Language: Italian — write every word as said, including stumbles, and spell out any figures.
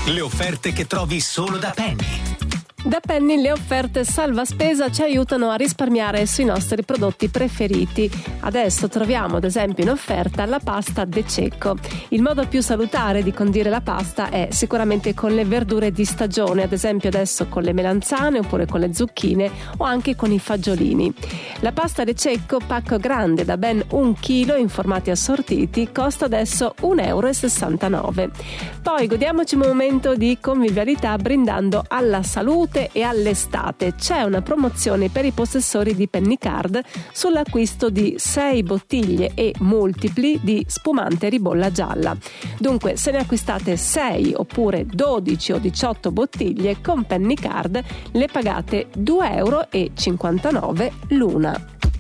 Le offerte che trovi solo da Penny. Da Penny le offerte salva spesa ci aiutano a risparmiare sui nostri prodotti preferiti. Adesso troviamo ad esempio in offerta la pasta De Cecco. Il modo più salutare di condire la pasta è sicuramente con le verdure di stagione, ad esempio adesso con le melanzane oppure con le zucchine o anche con i fagiolini. La pasta De Cecco, pacco grande da ben un chilo in formati assortiti, costa adesso un euro e sessantanove. Poi godiamoci un momento di convivialità brindando alla salute e all'estate. C'è una promozione per i possessori di Penny Card sull'acquisto di sei bottiglie e multipli di spumante ribolla gialla. Dunque, se ne acquistate sei oppure dodici o diciotto bottiglie con Penny Card, le pagate due euro e cinquantanove l'una.